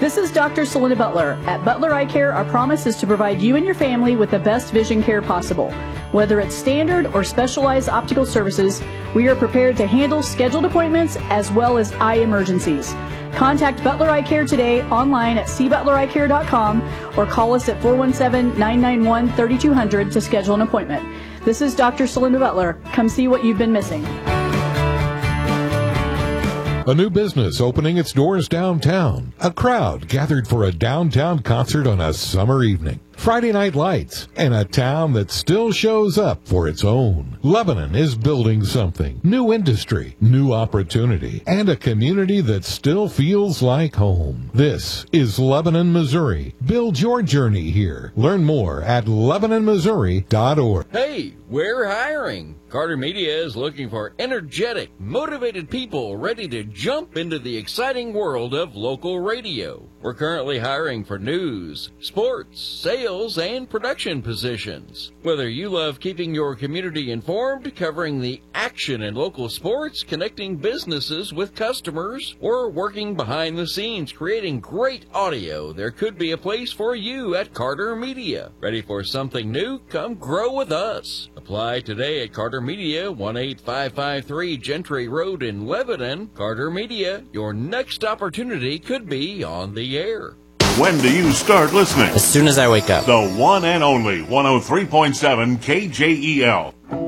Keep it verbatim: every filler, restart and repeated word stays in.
This is Doctor Celinda Butler. At Butler Eye Care, our promise is to provide you and your family with the best vision care possible. Whether it's standard or specialized optical services, we are prepared to handle scheduled appointments as well as eye emergencies. Contact Butler Eye Care today online at c butler eye care dot com or call us at four one seven, nine nine one, three two zero zero to schedule an appointment. This is Doctor Celinda Butler. Come see what you've been missing. A new business opening its doors downtown. A crowd gathered for a downtown concert on a summer evening. Friday Night Lights, and a town that still shows up for its own. Lebanon is building something. New industry, new opportunity, and a community that still feels like home. This is Lebanon, Missouri. Build your journey here. Learn more at lebanon missouri dot org. Hey, we're hiring. Carter Media is looking for energetic, motivated people ready to jump into the exciting world of local radio. We're currently hiring for news, sports, sales, and production positions. Whether you love keeping your community informed, covering the action in local sports, connecting businesses with customers, or working behind the scenes creating great audio, there could be a place for you at Carter Media. Ready for something new? Come grow with us. Apply today at Carter Media, one eight five five three Gentry Road in Lebanon. Carter Media, your next opportunity could be on the air. When do you start listening? As soon as I wake up. The one and only one oh three point seven K J E L.